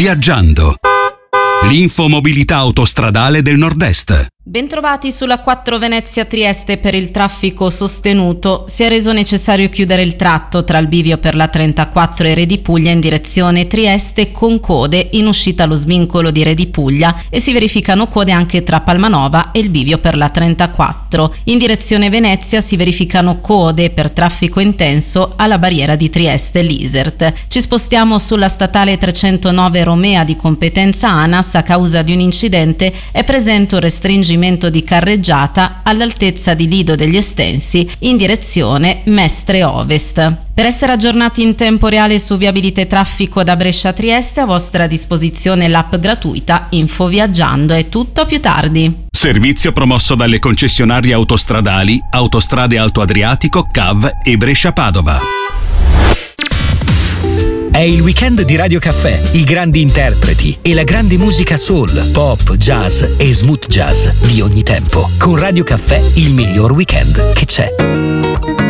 Viaggiando. L'infomobilità autostradale del Nord-Est. Bentrovati sulla 4 Venezia-Trieste. Per il traffico sostenuto si è reso necessario chiudere il tratto tra il bivio per la 34 e Redipuglia in direzione Trieste con code in uscita allo svincolo di Redipuglia e si verificano code anche tra Palmanova e il bivio per la 34. In direzione Venezia si verificano code per traffico intenso alla barriera di Trieste-Lisert. Ci spostiamo sulla statale 309 Romea di competenza ANAS. A causa di un incidente è presente un restringimento di carreggiata all'altezza di Lido degli Estensi in direzione Mestre Ovest. Per essere aggiornati in tempo reale su viabilità e traffico da Brescia a Trieste, a vostra disposizione l'app gratuita Info Viaggiando. È tutto, a più tardi. Servizio promosso dalle concessionarie autostradali Autostrade Alto Adriatico, CAV e Brescia-Padova. È il weekend di Radio Caffè, i grandi interpreti e la grande musica soul, pop, jazz e smooth jazz di ogni tempo. Con Radio Caffè il miglior weekend che c'è.